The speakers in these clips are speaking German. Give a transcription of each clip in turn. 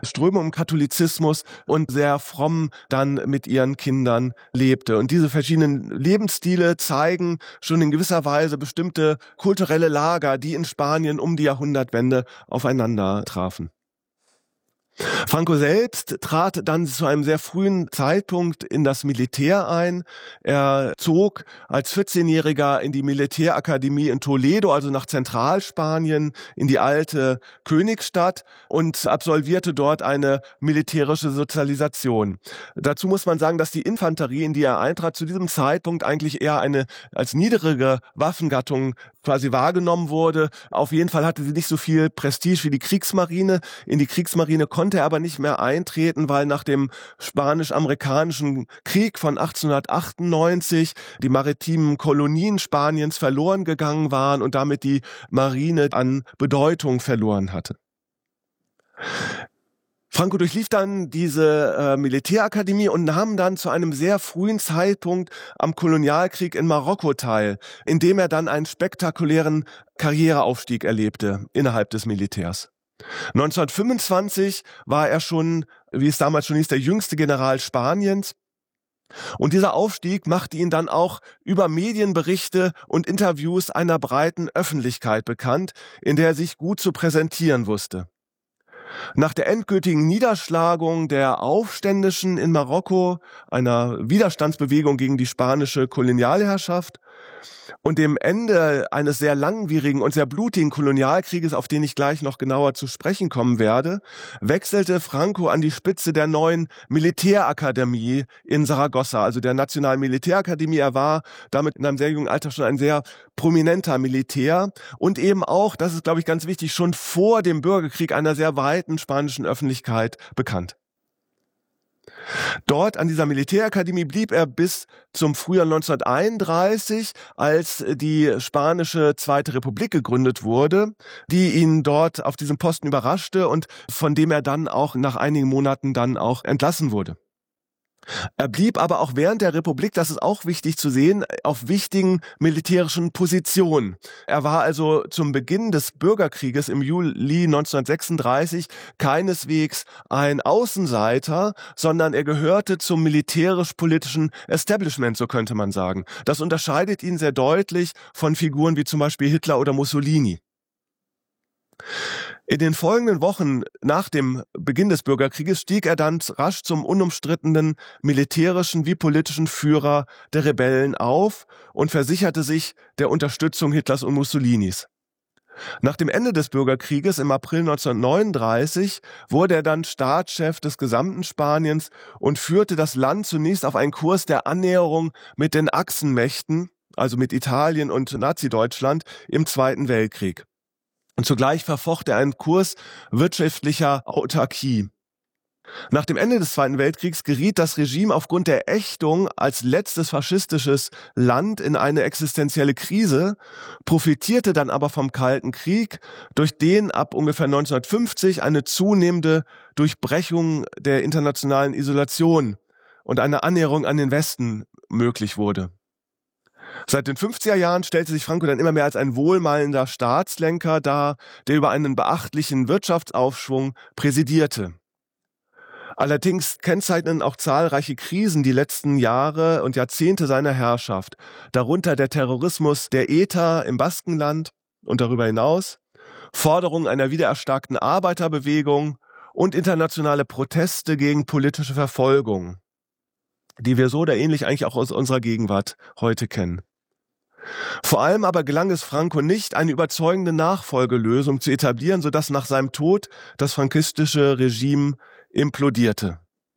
Strömung im Katholizismus und sehr fromm dann mit ihren Kindern lebte. Und diese verschiedenen Lebensstile zeigen schon in gewisser Weise bestimmte kulturelle Lager, die in Spanien um die Jahrhundertwende aufeinander trafen. Franco selbst trat dann zu einem sehr frühen Zeitpunkt in das Militär ein. Er zog als 14-Jähriger in die Militärakademie in Toledo, also nach Zentralspanien, in die alte Königsstadt und absolvierte dort eine militärische Sozialisation. Dazu muss man sagen, dass die Infanterie, in die er eintrat, zu diesem Zeitpunkt eigentlich eher eine als niedrige Waffengattung quasi wahrgenommen wurde. Auf jeden Fall hatte sie nicht so viel Prestige wie die Kriegsmarine. In die Kriegsmarine konnte er aber nicht mehr eintreten, weil nach dem Spanisch-Amerikanischen Krieg von 1898 die maritimen Kolonien Spaniens verloren gegangen waren und damit die Marine an Bedeutung verloren hatte. Franco durchlief dann diese Militärakademie und nahm dann zu einem sehr frühen Zeitpunkt am Kolonialkrieg in Marokko teil, in dem er dann einen spektakulären Karriereaufstieg erlebte innerhalb des Militärs. 1925 war er schon, wie es damals schon hieß, der jüngste General Spaniens. Und dieser Aufstieg machte ihn dann auch über Medienberichte und Interviews einer breiten Öffentlichkeit bekannt, in der er sich gut zu präsentieren wusste. Nach der endgültigen Niederschlagung der Aufständischen in Marokko, einer Widerstandsbewegung gegen die spanische Kolonialherrschaft und dem Ende eines sehr langwierigen und sehr blutigen Kolonialkrieges, auf den ich gleich noch genauer zu sprechen kommen werde, wechselte Franco an die Spitze der neuen Militärakademie in Saragossa, also der Nationalen Militärakademie. Er war damit in einem sehr jungen Alter schon ein sehr prominenter Militär und eben auch, das ist glaube ich ganz wichtig, schon vor dem Bürgerkrieg einer sehr weiten spanischen Öffentlichkeit bekannt. Dort an dieser Militärakademie blieb er bis zum Frühjahr 1931, als die spanische Zweite Republik gegründet wurde, die ihn dort auf diesem Posten überraschte und von dem er dann auch nach einigen Monaten dann auch entlassen wurde. Er blieb aber auch während der Republik, das ist auch wichtig zu sehen, auf wichtigen militärischen Positionen. Er war also zum Beginn des Bürgerkrieges im Juli 1936 keineswegs ein Außenseiter, sondern er gehörte zum militärisch-politischen Establishment, so könnte man sagen. Das unterscheidet ihn sehr deutlich von Figuren wie zum Beispiel Hitler oder Mussolini. In den folgenden Wochen nach dem Beginn des Bürgerkrieges stieg er dann rasch zum unumstrittenen militärischen wie politischen Führer der Rebellen auf und versicherte sich der Unterstützung Hitlers und Mussolinis. Nach dem Ende des Bürgerkrieges im April 1939 wurde er dann Staatschef des gesamten Spaniens und führte das Land zunächst auf einen Kurs der Annäherung mit den Achsenmächten, also mit Italien und Nazi-Deutschland im Zweiten Weltkrieg. Und zugleich verfocht er einen Kurs wirtschaftlicher Autarkie. Nach dem Ende des Zweiten Weltkriegs geriet das Regime aufgrund der Ächtung als letztes faschistisches Land in eine existenzielle Krise, profitierte dann aber vom Kalten Krieg, durch den ab ungefähr 1950 eine zunehmende Durchbrechung der internationalen Isolation und eine Annäherung an den Westen möglich wurde. Seit den 50er Jahren stellte sich Franco dann immer mehr als ein wohlmeinender Staatslenker dar, der über einen beachtlichen Wirtschaftsaufschwung präsidierte. Allerdings kennzeichnen auch zahlreiche Krisen die letzten Jahre und Jahrzehnte seiner Herrschaft, darunter der Terrorismus der ETA im Baskenland und darüber hinaus, Forderungen einer wiedererstarkten Arbeiterbewegung und internationale Proteste gegen politische Verfolgung, die wir so oder ähnlich eigentlich auch aus unserer Gegenwart heute kennen. Vor allem aber gelang es Franco nicht, eine überzeugende Nachfolgelösung zu etablieren, sodass nach seinem Tod das frankistische Regime implodierte.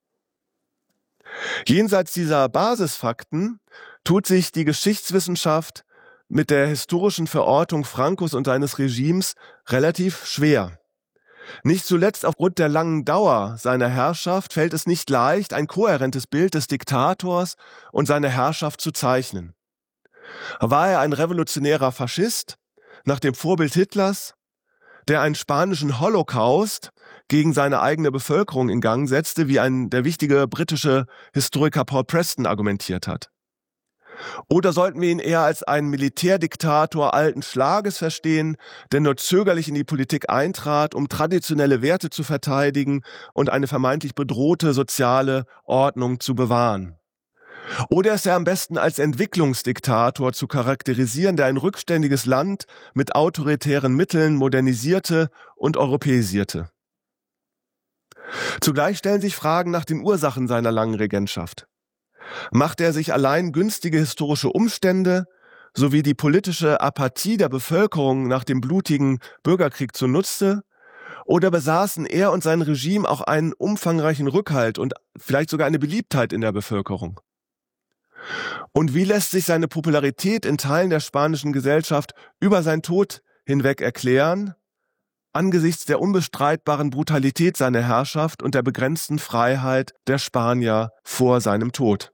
Jenseits dieser Basisfakten tut sich die Geschichtswissenschaft mit der historischen Verortung Francos und seines Regimes relativ schwer. Nicht zuletzt aufgrund der langen Dauer seiner Herrschaft fällt es nicht leicht, ein kohärentes Bild des Diktators und seiner Herrschaft zu zeichnen. War er ein revolutionärer Faschist, nach dem Vorbild Hitlers, der einen spanischen Holocaust gegen seine eigene Bevölkerung in Gang setzte, wie der wichtige britische Historiker Paul Preston argumentiert hat? Oder sollten wir ihn eher als einen Militärdiktator alten Schlages verstehen, der nur zögerlich in die Politik eintrat, um traditionelle Werte zu verteidigen und eine vermeintlich bedrohte soziale Ordnung zu bewahren? Oder ist er am besten als Entwicklungsdiktator zu charakterisieren, der ein rückständiges Land mit autoritären Mitteln modernisierte und europäisierte? Zugleich stellen sich Fragen nach den Ursachen seiner langen Regentschaft. Machte er sich allein günstige historische Umstände sowie die politische Apathie der Bevölkerung nach dem blutigen Bürgerkrieg zunutze? Oder besaßen er und sein Regime auch einen umfangreichen Rückhalt und vielleicht sogar eine Beliebtheit in der Bevölkerung? Und wie lässt sich seine Popularität in Teilen der spanischen Gesellschaft über seinen Tod hinweg erklären, angesichts der unbestreitbaren Brutalität seiner Herrschaft und der begrenzten Freiheit der Spanier vor seinem Tod?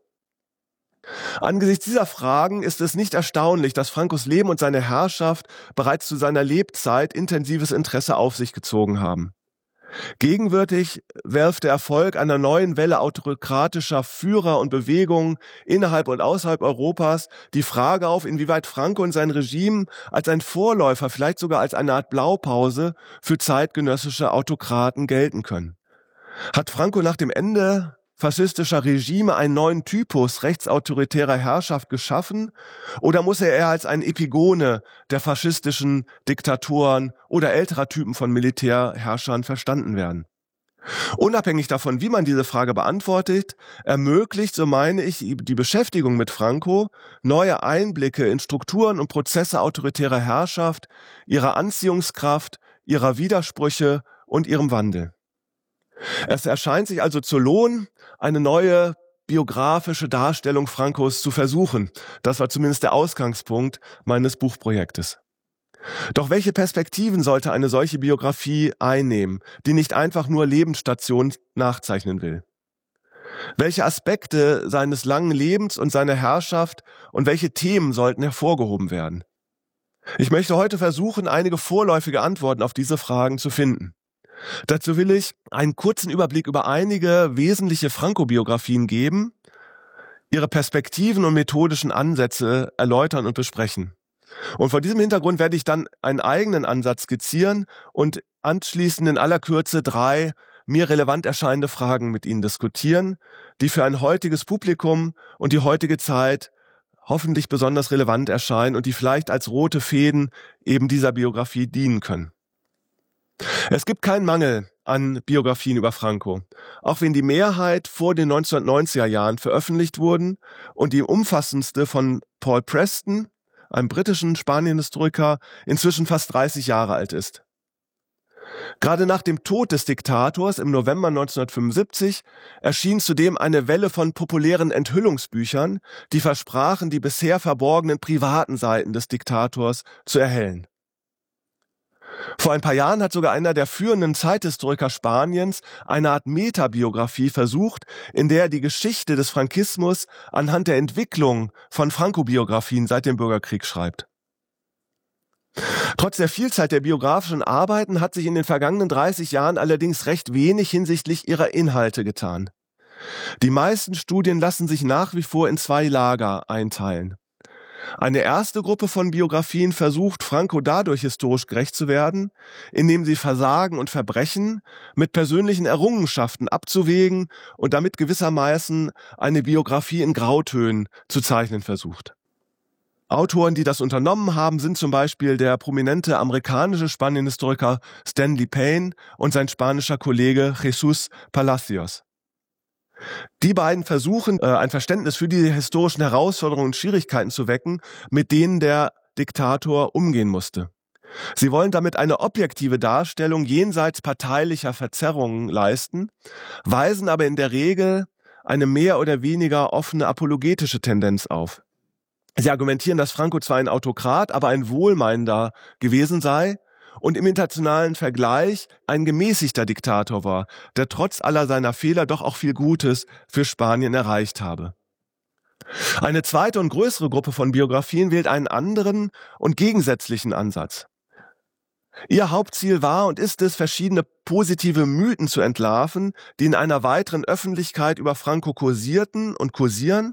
Angesichts dieser Fragen ist es nicht erstaunlich, dass Francos Leben und seine Herrschaft bereits zu seiner Lebzeit intensives Interesse auf sich gezogen haben. Gegenwärtig werft der Erfolg einer neuen Welle autokratischer Führer und Bewegungen innerhalb und außerhalb Europas die Frage auf, inwieweit Franco und sein Regime als ein Vorläufer, vielleicht sogar als eine Art Blaupause für zeitgenössische Autokraten gelten können. Hat Franco nach dem Ende faschistischer Regime einen neuen Typus rechtsautoritärer Herrschaft geschaffen, oder muss er eher als ein Epigone der faschistischen Diktatoren oder älterer Typen von Militärherrschern verstanden werden? Unabhängig davon, wie man diese Frage beantwortet, ermöglicht, so meine ich, die Beschäftigung mit Franco neue Einblicke in Strukturen und Prozesse autoritärer Herrschaft, ihrer Anziehungskraft, ihrer Widersprüche und ihrem Wandel. Es erscheint sich also zu lohnen, eine neue biografische Darstellung Francos zu versuchen. Das war zumindest der Ausgangspunkt meines Buchprojektes. Doch welche Perspektiven sollte eine solche Biografie einnehmen, die nicht einfach nur Lebensstationen nachzeichnen will? Welche Aspekte seines langen Lebens und seiner Herrschaft und welche Themen sollten hervorgehoben werden? Ich möchte heute versuchen, einige vorläufige Antworten auf diese Fragen zu finden. Dazu will ich einen kurzen Überblick über einige wesentliche Franco-Biografien geben, ihre Perspektiven und methodischen Ansätze erläutern und besprechen. Und vor diesem Hintergrund werde ich dann einen eigenen Ansatz skizzieren und anschließend in aller Kürze 3 mir relevant erscheinende Fragen mit Ihnen diskutieren, die für ein heutiges Publikum und die heutige Zeit hoffentlich besonders relevant erscheinen und die vielleicht als rote Fäden eben dieser Biografie dienen können. Es gibt keinen Mangel an Biografien über Franco, auch wenn die Mehrheit vor den 1990er Jahren veröffentlicht wurden und die umfassendste von Paul Preston, einem britischen Spanien-Historiker, inzwischen fast 30 Jahre alt ist. Gerade nach dem Tod des Diktators im November 1975 erschien zudem eine Welle von populären Enthüllungsbüchern, die versprachen, die bisher verborgenen privaten Seiten des Diktators zu erhellen. Vor ein paar Jahren hat sogar einer der führenden Zeithistoriker Spaniens eine Art Metabiografie versucht, in der er die Geschichte des Frankismus anhand der Entwicklung von Franco-Biografien seit dem Bürgerkrieg schreibt. Trotz der Vielzahl der biografischen Arbeiten hat sich in den vergangenen 30 Jahren allerdings recht wenig hinsichtlich ihrer Inhalte getan. Die meisten Studien lassen sich nach wie vor in 2 Lager einteilen. Eine erste Gruppe von Biografien versucht, Franco dadurch historisch gerecht zu werden, indem sie Versagen und Verbrechen mit persönlichen Errungenschaften abzuwägen und damit gewissermaßen eine Biografie in Grautönen zu zeichnen versucht. Autoren, die das unternommen haben, sind zum Beispiel der prominente amerikanische Spanienhistoriker Stanley Payne und sein spanischer Kollege Jesús Palacios. Die beiden versuchen, ein Verständnis für die historischen Herausforderungen und Schwierigkeiten zu wecken, mit denen der Diktator umgehen musste. Sie wollen damit eine objektive Darstellung jenseits parteilicher Verzerrungen leisten, weisen aber in der Regel eine mehr oder weniger offene apologetische Tendenz auf. Sie argumentieren, dass Franco zwar ein Autokrat, aber ein Wohlmeinender gewesen sei und im internationalen Vergleich ein gemäßigter Diktator war, der trotz aller seiner Fehler doch auch viel Gutes für Spanien erreicht habe. Eine zweite und größere Gruppe von Biografien wählt einen anderen und gegensätzlichen Ansatz. Ihr Hauptziel war und ist es, verschiedene positive Mythen zu entlarven, die in einer weiteren Öffentlichkeit über Franco kursierten und kursieren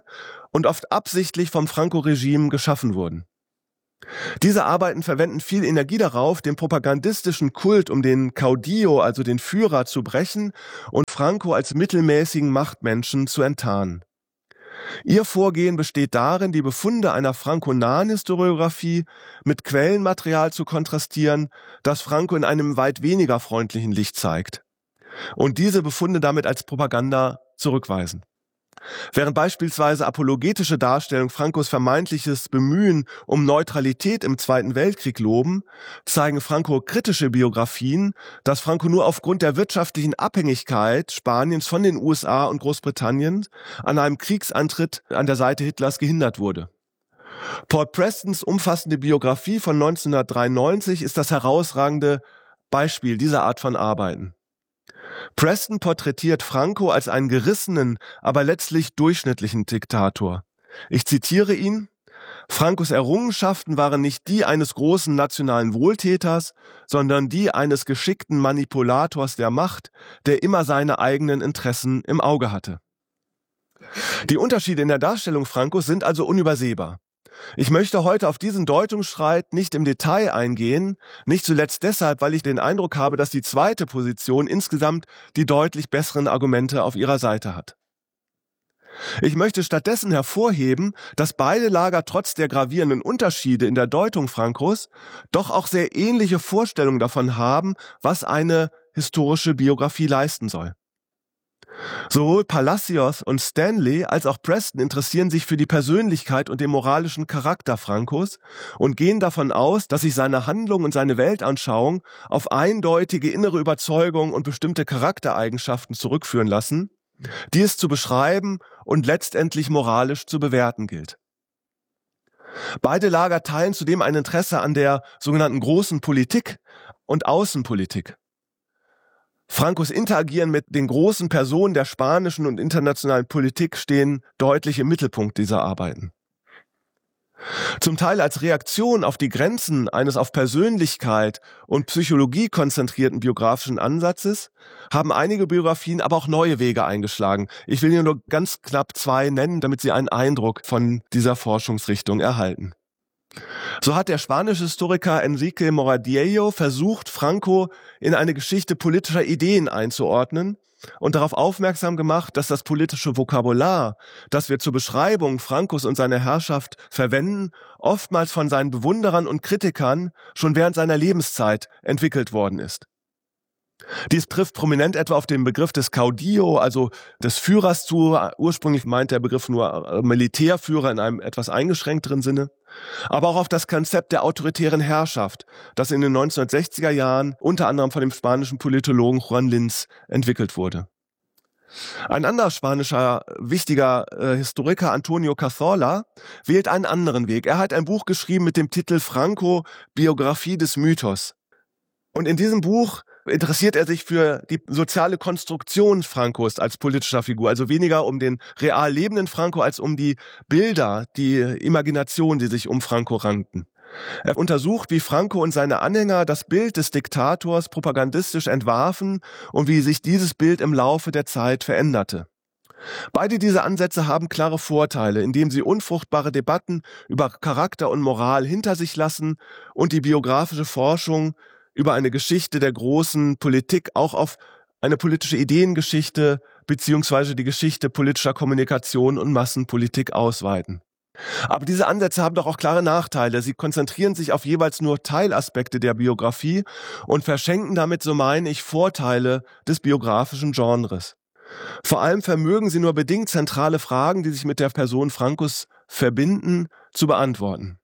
und oft absichtlich vom Franco-Regime geschaffen wurden. Diese Arbeiten verwenden viel Energie darauf, den propagandistischen Kult um den Caudillo, also den Führer, zu brechen und Franco als mittelmäßigen Machtmenschen zu enttarnen. Ihr Vorgehen besteht darin, die Befunde einer franco-nahen Historiographie mit Quellenmaterial zu kontrastieren, das Franco in einem weit weniger freundlichen Licht zeigt. Und diese Befunde damit als Propaganda zurückweisen. Während beispielsweise apologetische Darstellungen Francos vermeintliches Bemühen um Neutralität im Zweiten Weltkrieg loben, zeigen Franco-kritische Biografien, dass Franco nur aufgrund der wirtschaftlichen Abhängigkeit Spaniens von den USA und Großbritannien an einem Kriegsantritt an der Seite Hitlers gehindert wurde. Paul Prestons umfassende Biografie von 1993 ist das herausragende Beispiel dieser Art von Arbeiten. Preston porträtiert Franco als einen gerissenen, aber letztlich durchschnittlichen Diktator. Ich zitiere ihn: Francos Errungenschaften waren nicht die eines großen nationalen Wohltäters, sondern die eines geschickten Manipulators der Macht, der immer seine eigenen Interessen im Auge hatte. Die Unterschiede in der Darstellung Francos sind also unübersehbar. Ich möchte heute auf diesen Deutungsstreit nicht im Detail eingehen, nicht zuletzt deshalb, weil ich den Eindruck habe, dass die zweite Position insgesamt die deutlich besseren Argumente auf ihrer Seite hat. Ich möchte stattdessen hervorheben, dass beide Lager trotz der gravierenden Unterschiede in der Deutung Francos doch auch sehr ähnliche Vorstellungen davon haben, was eine historische Biografie leisten soll. Sowohl Palacios und Stanley als auch Preston interessieren sich für die Persönlichkeit und den moralischen Charakter Francos und gehen davon aus, dass sich seine Handlung und seine Weltanschauung auf eindeutige innere Überzeugung und bestimmte Charaktereigenschaften zurückführen lassen, die es zu beschreiben und letztendlich moralisch zu bewerten gilt. Beide Lager teilen zudem ein Interesse an der sogenannten großen Politik und Außenpolitik. Francos Interagieren mit den großen Personen der spanischen und internationalen Politik stehen deutlich im Mittelpunkt dieser Arbeiten. Zum Teil als Reaktion auf die Grenzen eines auf Persönlichkeit und Psychologie konzentrierten biografischen Ansatzes haben einige Biografien aber auch neue Wege eingeschlagen. Ich will hier nur ganz knapp 2 nennen, damit Sie einen Eindruck von dieser Forschungsrichtung erhalten. So hat der spanische Historiker Enrique Moradiello versucht, Franco in eine Geschichte politischer Ideen einzuordnen und darauf aufmerksam gemacht, dass das politische Vokabular, das wir zur Beschreibung Francos und seiner Herrschaft verwenden, oftmals von seinen Bewunderern und Kritikern schon während seiner Lebenszeit entwickelt worden ist. Dies trifft prominent etwa auf den Begriff des Caudillo, also des Führers zu. Ursprünglich meint der Begriff nur Militärführer in einem etwas eingeschränkteren Sinne. Aber auch auf das Konzept der autoritären Herrschaft, das in den 1960er Jahren unter anderem von dem spanischen Politologen Juan Linz entwickelt wurde. Ein anderer spanischer wichtiger Historiker, Antonio Cazorla, wählt einen anderen Weg. Er hat ein Buch geschrieben mit dem Titel Franco, Biografie des Mythos. Und in diesem Buch interessiert er sich für die soziale Konstruktion Francos als politischer Figur, also weniger um den real lebenden Franco als um die Bilder, die Imagination, die sich um Franco rankten. Er untersucht, wie Franco und seine Anhänger das Bild des Diktators propagandistisch entwarfen und wie sich dieses Bild im Laufe der Zeit veränderte. Beide diese Ansätze haben klare Vorteile, indem sie unfruchtbare Debatten über Charakter und Moral hinter sich lassen und die biografische Forschung über eine Geschichte der großen Politik auch auf eine politische Ideengeschichte beziehungsweise die Geschichte politischer Kommunikation und Massenpolitik ausweiten. Aber diese Ansätze haben doch auch klare Nachteile. Sie konzentrieren sich auf jeweils nur Teilaspekte der Biografie und verschenken damit, so meine ich, Vorteile des biografischen Genres. Vor allem vermögen sie nur bedingt zentrale Fragen, die sich mit der Person Francos verbinden, zu beantworten.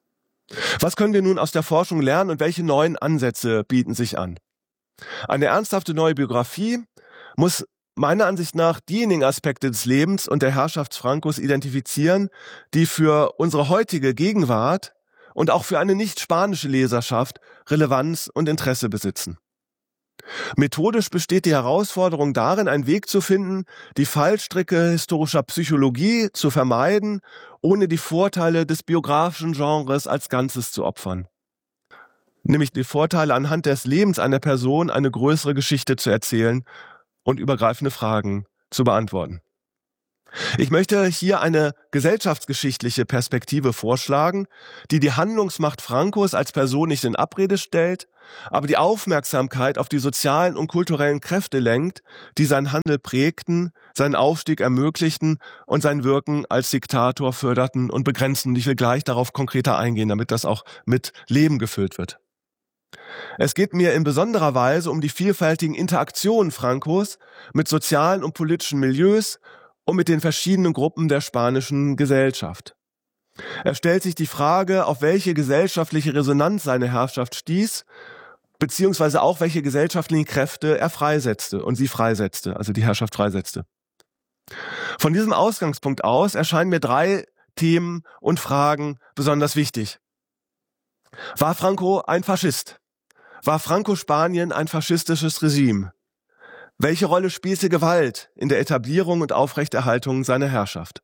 Was können wir nun aus der Forschung lernen und welche neuen Ansätze bieten sich an? Eine ernsthafte neue Biografie muss meiner Ansicht nach diejenigen Aspekte des Lebens und der Herrschaft Francos identifizieren, die für unsere heutige Gegenwart und auch für eine nicht spanische Leserschaft Relevanz und Interesse besitzen. Methodisch besteht die Herausforderung darin, einen Weg zu finden, die Fallstricke historischer Psychologie zu vermeiden, ohne die Vorteile des biografischen Genres als Ganzes zu opfern. Nämlich die Vorteile, anhand des Lebens einer Person eine größere Geschichte zu erzählen und übergreifende Fragen zu beantworten. Ich möchte hier eine gesellschaftsgeschichtliche Perspektive vorschlagen, die die Handlungsmacht Francos als Person nicht in Abrede stellt, aber die Aufmerksamkeit auf die sozialen und kulturellen Kräfte lenkt, die seinen Handel prägten, seinen Aufstieg ermöglichten und sein Wirken als Diktator förderten und begrenzten. Ich will gleich darauf konkreter eingehen, damit das auch mit Leben gefüllt wird. Es geht mir in besonderer Weise um die vielfältigen Interaktionen Francos mit sozialen und politischen Milieus und mit den verschiedenen Gruppen der spanischen Gesellschaft. Er stellt sich die Frage, auf welche gesellschaftliche Resonanz seine Herrschaft stieß, beziehungsweise auch welche gesellschaftlichen Kräfte er freisetzte und sie freisetzte, also die Herrschaft freisetzte. Von diesem Ausgangspunkt aus erscheinen mir 3 Themen und Fragen besonders wichtig. War Franco ein Faschist? War Franco-Spanien ein faschistisches Regime? Welche Rolle spielte Gewalt in der Etablierung und Aufrechterhaltung seiner Herrschaft?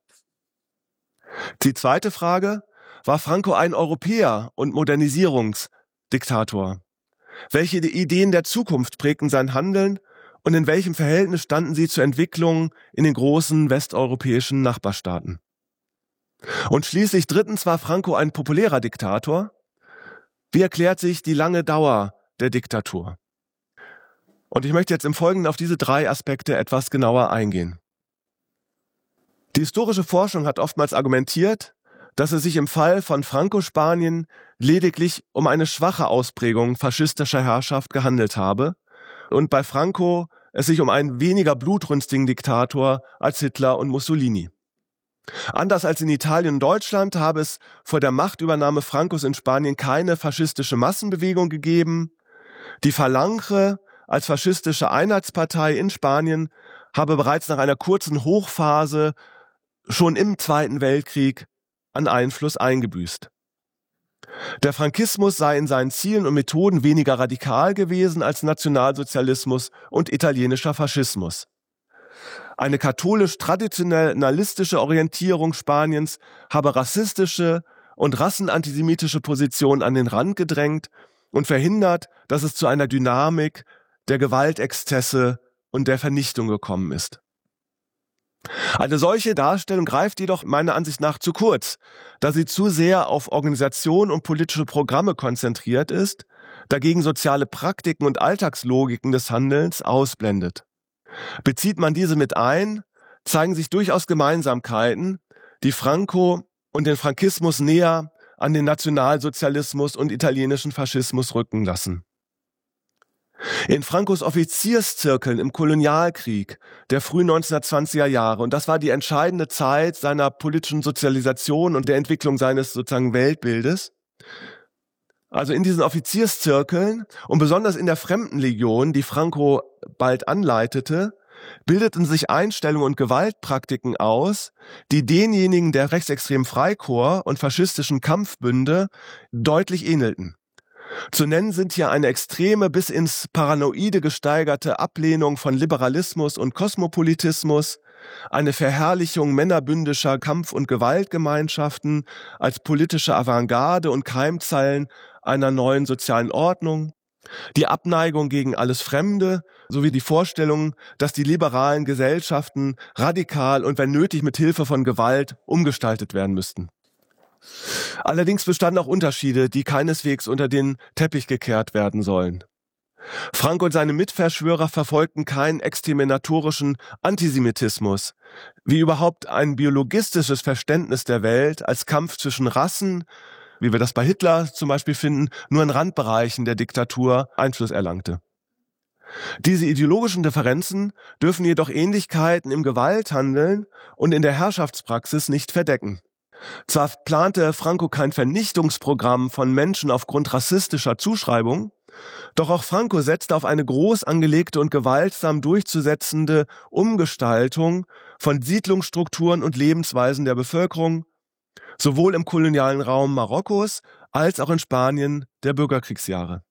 Die zweite Frage: War Franco ein Europäer und Modernisierungsdiktator? Welche Ideen der Zukunft prägten sein Handeln und in welchem Verhältnis standen sie zur Entwicklung in den großen westeuropäischen Nachbarstaaten? Und schließlich drittens: War Franco ein populärer Diktator? Wie erklärt sich die lange Dauer der Diktatur? Und ich möchte jetzt im Folgenden auf diese 3 Aspekte etwas genauer eingehen. Die historische Forschung hat oftmals argumentiert, dass es sich im Fall von Franco-Spanien lediglich um eine schwache Ausprägung faschistischer Herrschaft gehandelt habe und bei Franco es sich um einen weniger blutrünstigen Diktator als Hitler und Mussolini. Anders als in Italien und Deutschland habe es vor der Machtübernahme Francos in Spanien keine faschistische Massenbewegung gegeben. Die Falange als faschistische Einheitspartei in Spanien habe bereits nach einer kurzen Hochphase schon im Zweiten Weltkrieg an Einfluss eingebüßt. Der Frankismus sei in seinen Zielen und Methoden weniger radikal gewesen als Nationalsozialismus und italienischer Faschismus. Eine katholisch-traditionalistische Orientierung Spaniens habe rassistische und rassenantisemitische Positionen an den Rand gedrängt und verhindert, dass es zu einer Dynamik der Gewaltexzesse und der Vernichtung gekommen ist. Eine solche Darstellung greift jedoch meiner Ansicht nach zu kurz, da sie zu sehr auf Organisation und politische Programme konzentriert ist, dagegen soziale Praktiken und Alltagslogiken des Handelns ausblendet. Bezieht man diese mit ein, zeigen sich durchaus Gemeinsamkeiten, die Franco und den Frankismus näher an den Nationalsozialismus und italienischen Faschismus rücken lassen. In Francos Offizierszirkeln im Kolonialkrieg der frühen 1920er Jahre, und das war die entscheidende Zeit seiner politischen Sozialisation und der Entwicklung seines sozusagen Weltbildes, also in diesen Offizierszirkeln und besonders in der Fremdenlegion, die Franco bald anleitete, bildeten sich Einstellungen und Gewaltpraktiken aus, die denjenigen der rechtsextremen Freikorps und faschistischen Kampfbünde deutlich ähnelten. Zu nennen sind hier eine extreme bis ins Paranoide gesteigerte Ablehnung von Liberalismus und Kosmopolitismus, eine Verherrlichung männerbündischer Kampf- und Gewaltgemeinschaften als politische Avantgarde und Keimzellen einer neuen sozialen Ordnung, die Abneigung gegen alles Fremde sowie die Vorstellung, dass die liberalen Gesellschaften radikal und wenn nötig mit Hilfe von Gewalt umgestaltet werden müssten. Allerdings bestanden auch Unterschiede, die keineswegs unter den Teppich gekehrt werden sollen. Franco und seine Mitverschwörer verfolgten keinen exterminatorischen Antisemitismus, wie überhaupt ein biologistisches Verständnis der Welt als Kampf zwischen Rassen, wie wir das bei Hitler zum Beispiel finden, nur in Randbereichen der Diktatur Einfluss erlangte. Diese ideologischen Differenzen dürfen jedoch Ähnlichkeiten im Gewalthandeln und in der Herrschaftspraxis nicht verdecken. Zwar plante Franco kein Vernichtungsprogramm von Menschen aufgrund rassistischer Zuschreibung, doch auch Franco setzte auf eine groß angelegte und gewaltsam durchzusetzende Umgestaltung von Siedlungsstrukturen und Lebensweisen der Bevölkerung, sowohl im kolonialen Raum Marokkos als auch in Spanien der Bürgerkriegsjahre.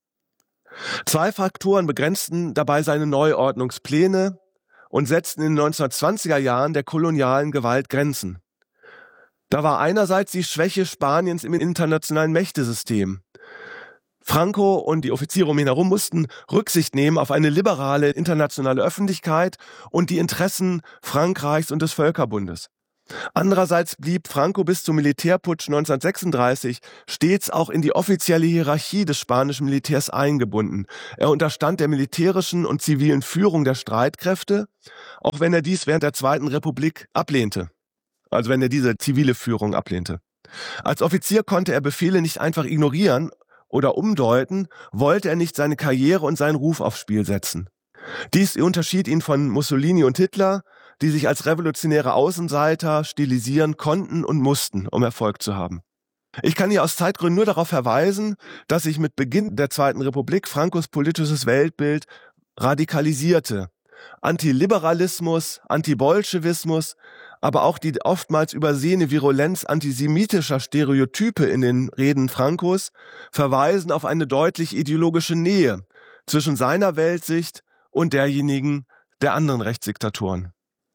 2 Faktoren begrenzten dabei seine Neuordnungspläne und setzten in den 1920er Jahren der kolonialen Gewalt Grenzen. Da war einerseits die Schwäche Spaniens im internationalen Mächtesystem. Franco und die Offiziere um ihn herum mussten Rücksicht nehmen auf eine liberale internationale Öffentlichkeit und die Interessen Frankreichs und des Völkerbundes. Andererseits blieb Franco bis zum Militärputsch 1936 stets auch in die offizielle Hierarchie des spanischen Militärs eingebunden. Er unterstand der militärischen und zivilen Führung der Streitkräfte, auch wenn er dies während der Zweiten Republik ablehnte. Also wenn er diese zivile Führung ablehnte. Als Offizier konnte er Befehle nicht einfach ignorieren oder umdeuten, wollte er nicht seine Karriere und seinen Ruf aufs Spiel setzen. Dies unterschied ihn von Mussolini und Hitler, die sich als revolutionäre Außenseiter stilisieren konnten und mussten, um Erfolg zu haben. Ich kann hier aus Zeitgründen nur darauf verweisen, dass sich mit Beginn der Zweiten Republik Francos politisches Weltbild radikalisierte. Antiliberalismus, Antibolschewismus, aber auch die oftmals übersehene Virulenz antisemitischer Stereotype in den Reden Francos verweisen auf eine deutlich ideologische Nähe zwischen seiner Weltsicht und derjenigen der anderen Rechtsdiktatoren.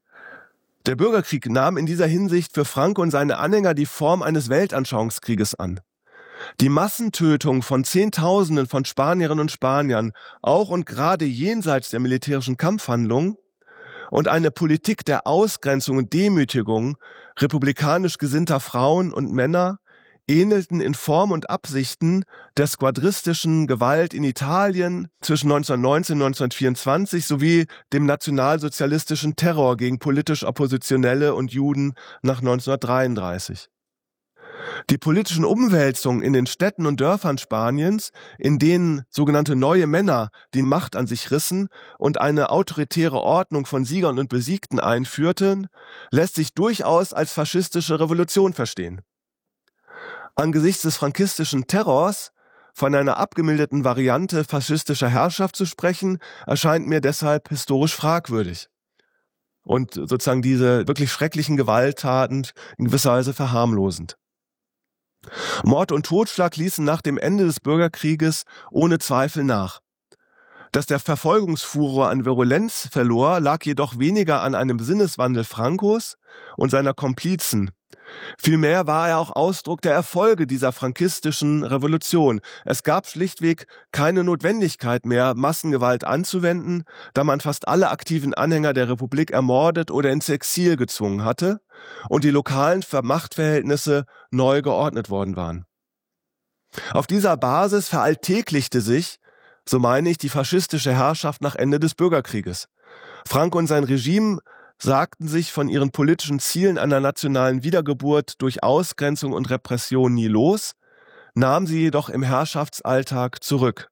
Der Bürgerkrieg nahm in dieser Hinsicht für Franco und seine Anhänger die Form eines Weltanschauungskrieges an. Die Massentötung von Zehntausenden von Spanierinnen und Spaniern, auch und gerade jenseits der militärischen Kampfhandlungen, und eine Politik der Ausgrenzung und Demütigung republikanisch gesinnter Frauen und Männer ähnelten in Form und Absichten der squadristischen Gewalt in Italien zwischen 1919 und 1924 sowie dem nationalsozialistischen Terror gegen politisch Oppositionelle und Juden nach 1933. Die politischen Umwälzungen in den Städten und Dörfern Spaniens, in denen sogenannte neue Männer die Macht an sich rissen und eine autoritäre Ordnung von Siegern und Besiegten einführten, lässt sich durchaus als faschistische Revolution verstehen. Angesichts des frankistischen Terrors von einer abgemilderten Variante faschistischer Herrschaft zu sprechen, erscheint mir deshalb historisch fragwürdig und sozusagen diese wirklich schrecklichen Gewalttaten in gewisser Weise verharmlosend. Mord und Totschlag ließen nach dem Ende des Bürgerkrieges ohne Zweifel nach. Dass der Verfolgungsfuror an Virulenz verlor, lag jedoch weniger an einem Sinneswandel Francos und seiner Komplizen. Vielmehr war er auch Ausdruck der Erfolge dieser frankistischen Revolution. Es gab schlichtweg keine Notwendigkeit mehr, Massengewalt anzuwenden, da man fast alle aktiven Anhänger der Republik ermordet oder ins Exil gezwungen hatte und die lokalen Machtverhältnisse neu geordnet worden waren. Auf dieser Basis veralltäglichte sich, so meine ich, die faschistische Herrschaft nach Ende des Bürgerkrieges. Franco und sein Regime sagten sich von ihren politischen Zielen einer nationalen Wiedergeburt durch Ausgrenzung und Repression nie los, nahmen sie jedoch im Herrschaftsalltag zurück.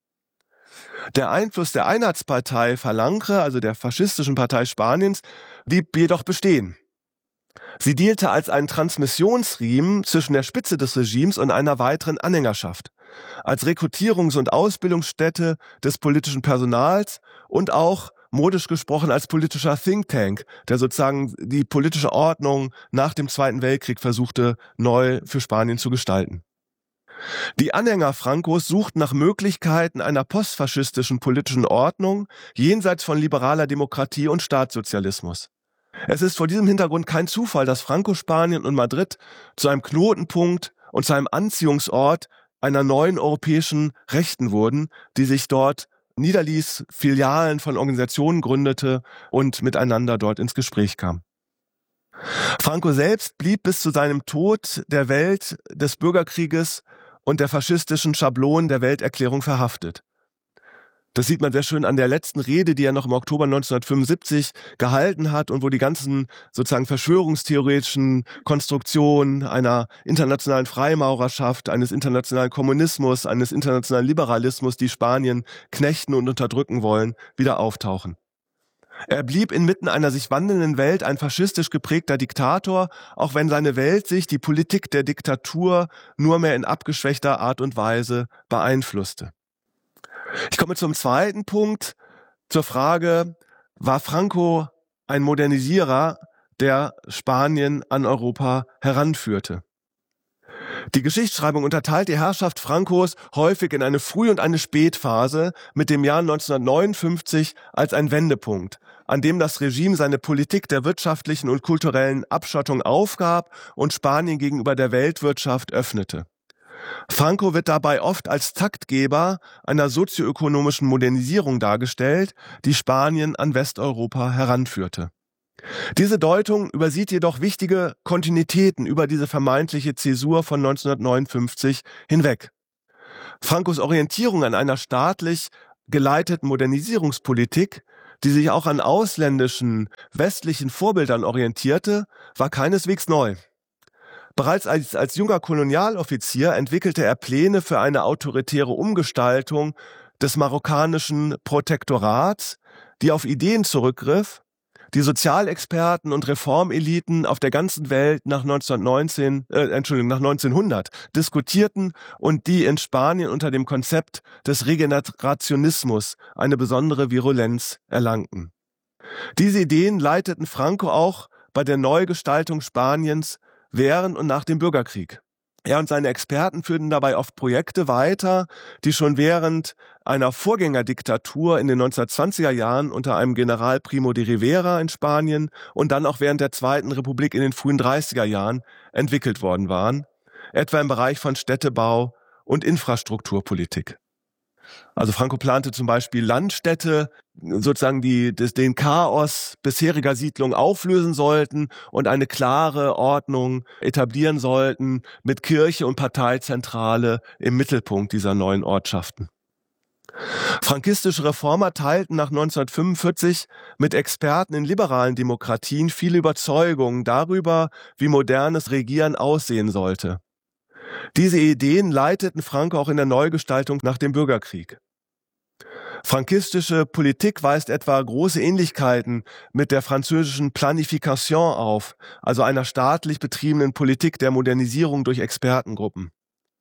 Der Einfluss der Einheitspartei Falange, also der faschistischen Partei Spaniens, blieb jedoch bestehen. Sie diente als ein Transmissionsriemen zwischen der Spitze des Regimes und einer weiteren Anhängerschaft, als Rekrutierungs- und Ausbildungsstätte des politischen Personals und auch modisch gesprochen als politischer Think Tank, der sozusagen die politische Ordnung nach dem Zweiten Weltkrieg versuchte, neu für Spanien zu gestalten. Die Anhänger Francos suchten nach Möglichkeiten einer postfaschistischen politischen Ordnung jenseits von liberaler Demokratie und Staatssozialismus. Es ist vor diesem Hintergrund kein Zufall, dass Franco-Spanien und Madrid zu einem Knotenpunkt und zu einem Anziehungsort einer neuen europäischen Rechten wurden, die sich dort niederließ, Filialen von Organisationen gründete und miteinander dort ins Gespräch kam. Franco selbst blieb bis zu seinem Tod der Welt des Bürgerkrieges und der faschistischen Schablonen der Welterklärung verhaftet. Das sieht man sehr schön an der letzten Rede, die er noch im Oktober 1975 gehalten hat und wo die ganzen sozusagen verschwörungstheoretischen Konstruktionen einer internationalen Freimaurerschaft, eines internationalen Kommunismus, eines internationalen Liberalismus, die Spanien knechten und unterdrücken wollen, wieder auftauchen. Er blieb inmitten einer sich wandelnden Welt ein faschistisch geprägter Diktator, auch wenn seine Weltsicht die Politik der Diktatur nur mehr in abgeschwächter Art und Weise beeinflusste. Ich komme zum zweiten Punkt, zur Frage, war Franco ein Modernisierer, der Spanien an Europa heranführte? Die Geschichtsschreibung unterteilt die Herrschaft Francos häufig in eine Früh- und eine Spätphase mit dem Jahr 1959 als ein Wendepunkt, an dem das Regime seine Politik der wirtschaftlichen und kulturellen Abschottung aufgab und Spanien gegenüber der Weltwirtschaft öffnete. Franco wird dabei oft als Taktgeber einer sozioökonomischen Modernisierung dargestellt, die Spanien an Westeuropa heranführte. Diese Deutung übersieht jedoch wichtige Kontinuitäten über diese vermeintliche Zäsur von 1959 hinweg. Francos Orientierung an einer staatlich geleiteten Modernisierungspolitik, die sich auch an ausländischen, westlichen Vorbildern orientierte, war keineswegs neu. Bereits als junger Kolonialoffizier entwickelte er Pläne für eine autoritäre Umgestaltung des marokkanischen Protektorats, die auf Ideen zurückgriff, die Sozialexperten und Reformeliten auf der ganzen Welt nach 1900 diskutierten und die in Spanien unter dem Konzept des Regenerationismus eine besondere Virulenz erlangten. Diese Ideen leiteten Franco auch bei der Neugestaltung Spaniens während und nach dem Bürgerkrieg. Er und seine Experten führten dabei oft Projekte weiter, die schon während einer Vorgängerdiktatur in den 1920er Jahren unter einem General Primo de Rivera in Spanien und dann auch während der Zweiten Republik in den frühen 30er Jahren entwickelt worden waren, etwa im Bereich von Städtebau und Infrastrukturpolitik. Also Franco plante zum Beispiel Landstädte, sozusagen den Chaos bisheriger Siedlungen auflösen sollten und eine klare Ordnung etablieren sollten mit Kirche und Parteizentrale im Mittelpunkt dieser neuen Ortschaften. Frankistische Reformer teilten nach 1945 mit Experten in liberalen Demokratien viele Überzeugungen darüber, wie modernes Regieren aussehen sollte. Diese Ideen leiteten Franco auch in der Neugestaltung nach dem Bürgerkrieg. Frankistische Politik weist etwa große Ähnlichkeiten mit der französischen Planification auf, also einer staatlich betriebenen Politik der Modernisierung durch Expertengruppen.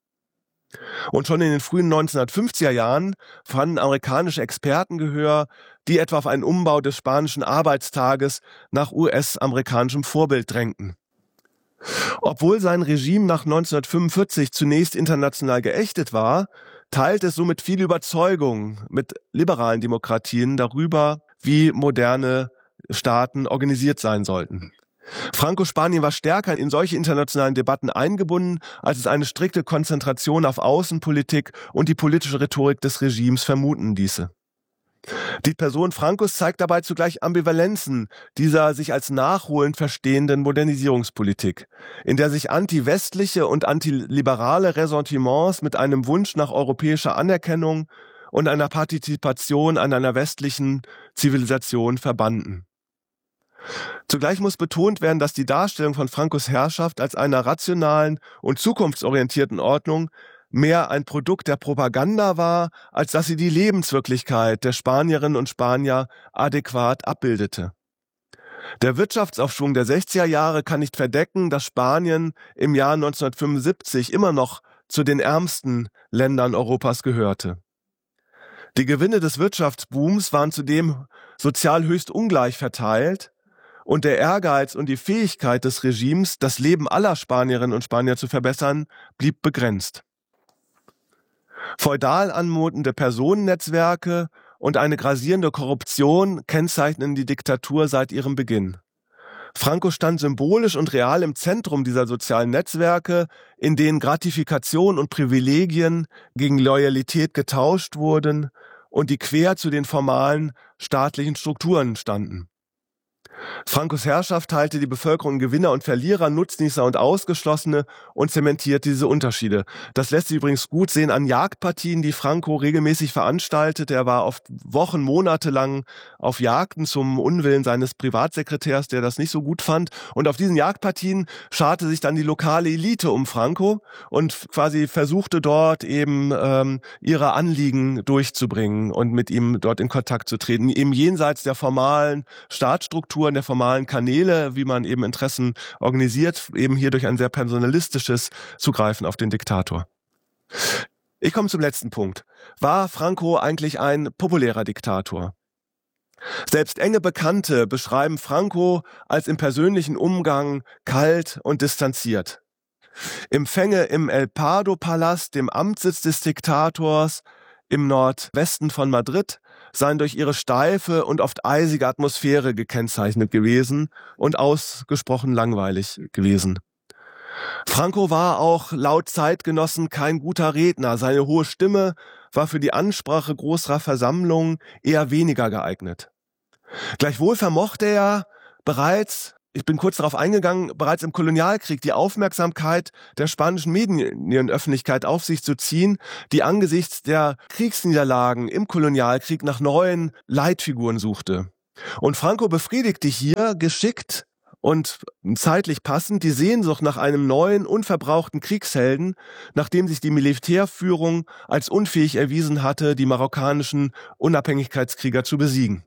Und schon in den frühen 1950er Jahren fanden amerikanische Experten Gehör, die etwa auf einen Umbau des spanischen Arbeitstages nach US-amerikanischem Vorbild drängten. Obwohl sein Regime nach 1945 zunächst international geächtet war, teilt es somit viele Überzeugungen mit liberalen Demokratien darüber, wie moderne Staaten organisiert sein sollten. Franco-Spanien war stärker in solche internationalen Debatten eingebunden, als es eine strikte Konzentration auf Außenpolitik und die politische Rhetorik des Regimes vermuten ließe. Die Person Francos zeigt dabei zugleich Ambivalenzen dieser sich als nachholend verstehenden Modernisierungspolitik, in der sich anti-westliche und antiliberale Ressentiments mit einem Wunsch nach europäischer Anerkennung und einer Partizipation an einer westlichen Zivilisation verbanden. Zugleich muss betont werden, dass die Darstellung von Francos Herrschaft als einer rationalen und zukunftsorientierten Ordnung mehr ein Produkt der Propaganda war, als dass sie die Lebenswirklichkeit der Spanierinnen und Spanier adäquat abbildete. Der Wirtschaftsaufschwung der 60er Jahre kann nicht verdecken, dass Spanien im Jahr 1975 immer noch zu den ärmsten Ländern Europas gehörte. Die Gewinne des Wirtschaftsbooms waren zudem sozial höchst ungleich verteilt und der Ehrgeiz und die Fähigkeit des Regimes, das Leben aller Spanierinnen und Spanier zu verbessern, blieb begrenzt. Feudal anmutende Personennetzwerke und eine grassierende Korruption kennzeichnen die Diktatur seit ihrem Beginn. Franco stand symbolisch und real im Zentrum dieser sozialen Netzwerke, in denen Gratifikation und Privilegien gegen Loyalität getauscht wurden und die quer zu den formalen staatlichen Strukturen standen. Francos Herrschaft teilte die Bevölkerung in Gewinner und Verlierer, Nutznießer und Ausgeschlossene und zementierte diese Unterschiede. Das lässt sich übrigens gut sehen an Jagdpartien, die Franco regelmäßig veranstaltete. Er war oft Wochen, Monate lang auf Jagden zum Unwillen seines Privatsekretärs, der das nicht so gut fand. Und auf diesen Jagdpartien scharte sich dann die lokale Elite um Franco und quasi versuchte dort eben ihre Anliegen durchzubringen und mit ihm dort in Kontakt zu treten. Eben jenseits der formalen Staatsstruktur, der formalen Kanäle, wie man eben Interessen organisiert, eben hier durch ein sehr personalistisches Zugreifen auf den Diktator. Ich komme zum letzten Punkt. War Franco eigentlich ein populärer Diktator? Selbst enge Bekannte beschreiben Franco als im persönlichen Umgang kalt und distanziert. Empfänge im El Pardo-Palast, dem Amtssitz des Diktators im Nordwesten von Madrid, seien durch ihre steife und oft eisige Atmosphäre gekennzeichnet gewesen und ausgesprochen langweilig gewesen. Franco war auch laut Zeitgenossen kein guter Redner. Seine hohe Stimme war für die Ansprache großer Versammlungen eher weniger geeignet. Gleichwohl vermochte er bereits, ich bin kurz darauf eingegangen, bereits im Kolonialkrieg die Aufmerksamkeit der spanischen Medienöffentlichkeit auf sich zu ziehen, die angesichts der Kriegsniederlagen im Kolonialkrieg nach neuen Leitfiguren suchte. Und Franco befriedigte hier geschickt und zeitlich passend die Sehnsucht nach einem neuen, unverbrauchten Kriegshelden, nachdem sich die Militärführung als unfähig erwiesen hatte, die marokkanischen Unabhängigkeitskrieger zu besiegen.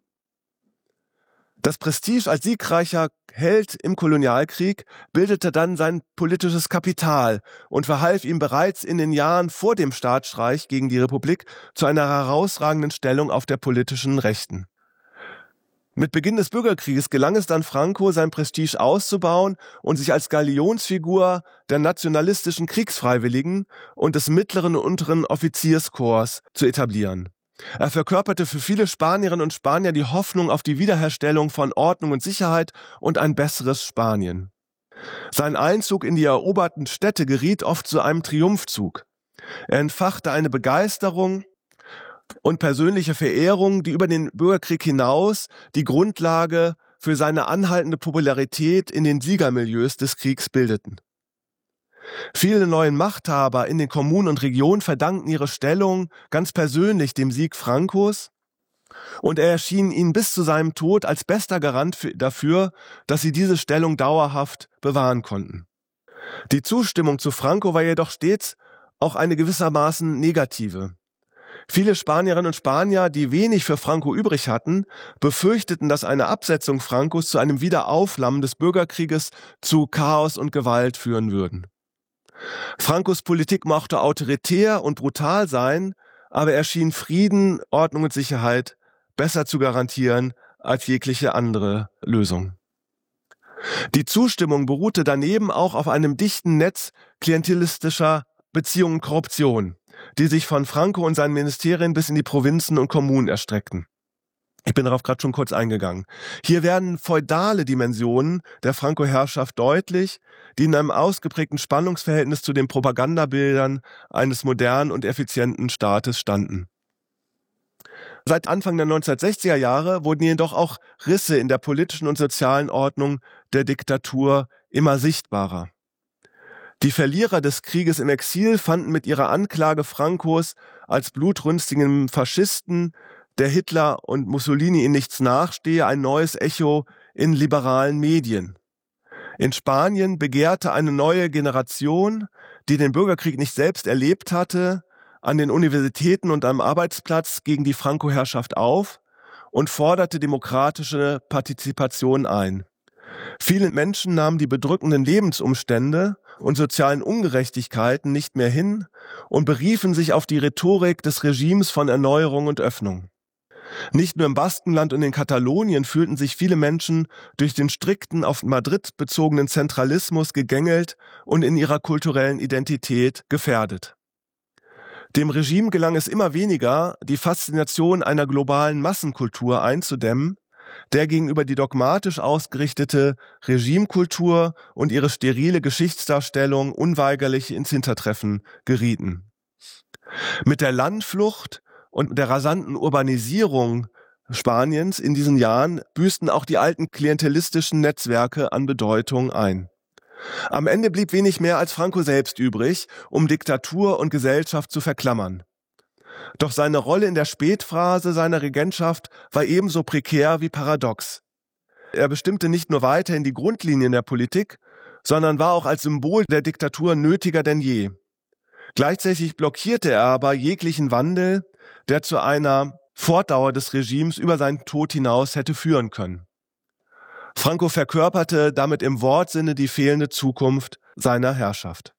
Das Prestige als siegreicher Held im Kolonialkrieg bildete dann sein politisches Kapital und verhalf ihm bereits in den Jahren vor dem Staatsstreich gegen die Republik zu einer herausragenden Stellung auf der politischen Rechten. Mit Beginn des Bürgerkrieges gelang es dann Franco, sein Prestige auszubauen und sich als Galionsfigur der nationalistischen Kriegsfreiwilligen und des mittleren und unteren Offizierskorps zu etablieren. Er verkörperte für viele Spanierinnen und Spanier die Hoffnung auf die Wiederherstellung von Ordnung und Sicherheit und ein besseres Spanien. Sein Einzug in die eroberten Städte geriet oft zu einem Triumphzug. Er entfachte eine Begeisterung und persönliche Verehrung, die über den Bürgerkrieg hinaus die Grundlage für seine anhaltende Popularität in den Siegermilieus des Kriegs bildeten. Viele neue Machthaber in den Kommunen und Regionen verdankten ihre Stellung ganz persönlich dem Sieg Francos und er erschien ihnen bis zu seinem Tod als bester Garant dafür, dass sie diese Stellung dauerhaft bewahren konnten. Die Zustimmung zu Franco war jedoch stets auch eine gewissermaßen negative. Viele Spanierinnen und Spanier, die wenig für Franco übrig hatten, befürchteten, dass eine Absetzung Francos zu einem Wiederaufflammen des Bürgerkrieges zu Chaos und Gewalt führen würden. Francos Politik mochte autoritär und brutal sein, aber er schien Frieden, Ordnung und Sicherheit besser zu garantieren als jegliche andere Lösung. Die Zustimmung beruhte daneben auch auf einem dichten Netz klientelistischer Beziehungen und Korruption, die sich von Franco und seinen Ministerien bis in die Provinzen und Kommunen erstreckten. Ich bin darauf gerade schon kurz eingegangen. Hier werden feudale Dimensionen der Franco-Herrschaft deutlich, die in einem ausgeprägten Spannungsverhältnis zu den Propagandabildern eines modernen und effizienten Staates standen. Seit Anfang der 1960er Jahre wurden jedoch auch Risse in der politischen und sozialen Ordnung der Diktatur immer sichtbarer. Die Verlierer des Krieges im Exil fanden mit ihrer Anklage Francos als blutrünstigen Faschisten, der Hitler und Mussolini in nichts nachstehe, ein neues Echo in liberalen Medien. In Spanien begehrte eine neue Generation, die den Bürgerkrieg nicht selbst erlebt hatte, an den Universitäten und am Arbeitsplatz gegen die Franco-Herrschaft auf und forderte demokratische Partizipation ein. Viele Menschen nahmen die bedrückenden Lebensumstände und sozialen Ungerechtigkeiten nicht mehr hin und beriefen sich auf die Rhetorik des Regimes von Erneuerung und Öffnung. Nicht nur im Baskenland und in Katalonien fühlten sich viele Menschen durch den strikten, auf Madrid bezogenen Zentralismus gegängelt und in ihrer kulturellen Identität gefährdet. Dem Regime gelang es immer weniger, die Faszination einer globalen Massenkultur einzudämmen, der gegenüber die dogmatisch ausgerichtete Regimekultur und ihre sterile Geschichtsdarstellung unweigerlich ins Hintertreffen gerieten. Mit der Landflucht und der rasanten Urbanisierung Spaniens in diesen Jahren büßten auch die alten klientelistischen Netzwerke an Bedeutung ein. Am Ende blieb wenig mehr als Franco selbst übrig, um Diktatur und Gesellschaft zu verklammern. Doch seine Rolle in der Spätphase seiner Regentschaft war ebenso prekär wie paradox. Er bestimmte nicht nur weiterhin die Grundlinien der Politik, sondern war auch als Symbol der Diktatur nötiger denn je. Gleichzeitig blockierte er aber jeglichen Wandel, der zu einer Fortdauer des Regimes über seinen Tod hinaus hätte führen können. Franco verkörperte damit im Wortsinne die fehlende Zukunft seiner Herrschaft.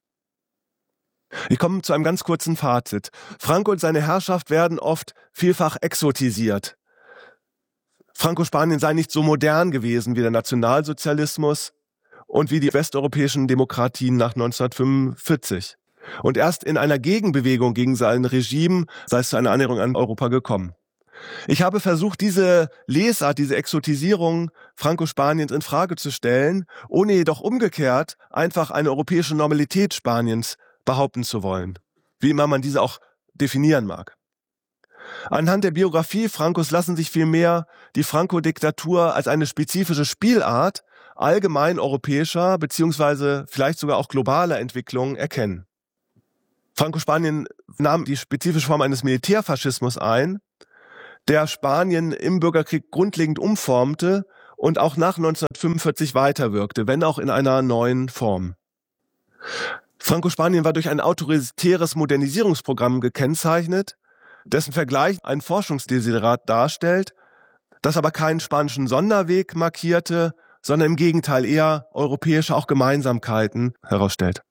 Ich komme zu einem ganz kurzen Fazit. Franco und seine Herrschaft werden oft vielfach exotisiert. Franco-Spanien sei nicht so modern gewesen wie der Nationalsozialismus und wie die westeuropäischen Demokratien nach 1945. Und erst in einer Gegenbewegung gegen sein Regime sei es zu einer Annäherung an Europa gekommen. Ich habe versucht, diese Lesart, diese Exotisierung Franco-Spaniens in Frage zu stellen, ohne jedoch umgekehrt einfach eine europäische Normalität Spaniens behaupten zu wollen, wie immer man diese auch definieren mag. Anhand der Biografie Francos lassen sich vielmehr die Franco-Diktatur als eine spezifische Spielart allgemein europäischer bzw. vielleicht sogar auch globaler Entwicklungen erkennen. Franco-Spanien nahm die spezifische Form eines Militärfaschismus ein, der Spanien im Bürgerkrieg grundlegend umformte und auch nach 1945 weiterwirkte, wenn auch in einer neuen Form. Franco-Spanien war durch ein autoritäres Modernisierungsprogramm gekennzeichnet, dessen Vergleich ein Forschungsdesiderat darstellt, das aber keinen spanischen Sonderweg markierte, sondern im Gegenteil eher europäische auch Gemeinsamkeiten herausstellt.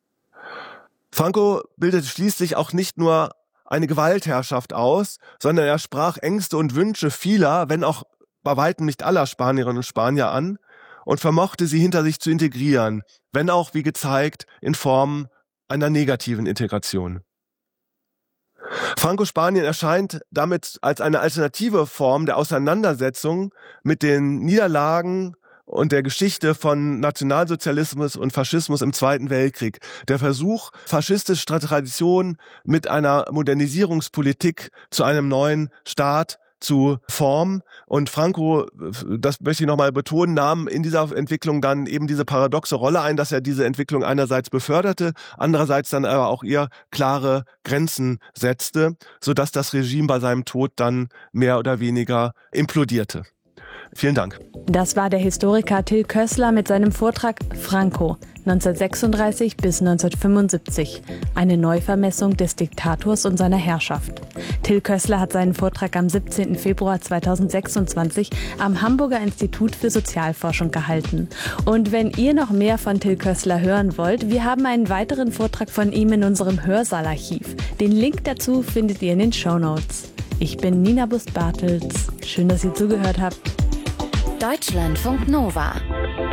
Franco bildete schließlich auch nicht nur eine Gewaltherrschaft aus, sondern er sprach Ängste und Wünsche vieler, wenn auch bei weitem nicht aller Spanierinnen und Spanier an und vermochte sie hinter sich zu integrieren, wenn auch, wie gezeigt, in Form einer negativen Integration. Franco-Spanien erscheint damit als eine alternative Form der Auseinandersetzung mit den Niederlagen und der Geschichte von Nationalsozialismus und Faschismus im Zweiten Weltkrieg. Der Versuch, faschistische Tradition mit einer Modernisierungspolitik zu einem neuen Staat zu formen. Und Franco, das möchte ich nochmal betonen, nahm in dieser Entwicklung dann eben diese paradoxe Rolle ein, dass er diese Entwicklung einerseits beförderte, andererseits dann aber auch ihr klare Grenzen setzte, sodass das Regime bei seinem Tod dann mehr oder weniger implodierte. Vielen Dank. Das war der Historiker Till Kössler mit seinem Vortrag Franco, 1936 bis 1975. Eine Neuvermessung des Diktators und seiner Herrschaft. Till Kössler hat seinen Vortrag am 17. Februar 2026 am Hamburger Institut für Sozialforschung gehalten. Und wenn ihr noch mehr von Till Kössler hören wollt, wir haben einen weiteren Vortrag von ihm in unserem Hörsaalarchiv. Den Link dazu findet ihr in den Shownotes. Ich bin Nina Bust-Bartels. Schön, dass ihr zugehört habt. Deutschlandfunk Nova.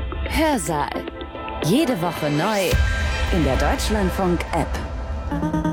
Hörsaal. Jede Woche neu in der Deutschlandfunk-App.